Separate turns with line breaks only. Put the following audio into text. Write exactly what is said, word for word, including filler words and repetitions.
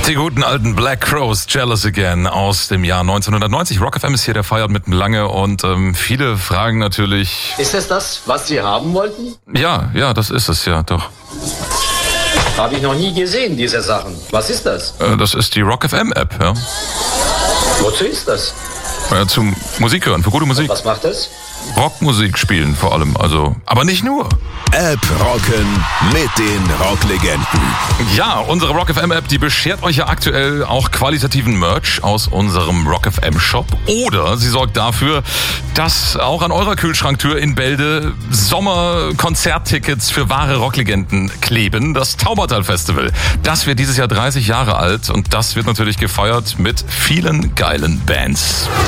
Die guten alten Black Crowes, Jealous Again aus dem Jahr neunzehnhundertneunzig. Rock F M ist hier, der feiert mit Lange und ähm, viele fragen natürlich...
Ist es das, was Sie haben wollten?
Ja, ja, das ist es, ja, doch.
Habe ich noch nie gesehen, diese Sachen. Was ist das?
Äh, das ist die Rock F M App, ja.
Wozu ist das?
Äh, zum Musik hören, für gute Musik.
Was macht es?
Rockmusik spielen vor allem, also, aber nicht nur.
App rocken mit den Rocklegenden.
Ja, unsere Rock F M App, die beschert euch ja aktuell auch qualitativen Merch aus unserem Rock F M Shop. Oder sie sorgt dafür, dass auch an eurer Kühlschranktür in Bälde Sommerkonzerttickets für wahre Rocklegenden kleben. Das Taubertal Festival, das wird dieses Jahr dreißig Jahre alt und das wird natürlich gefeiert mit vielen geilen Bands.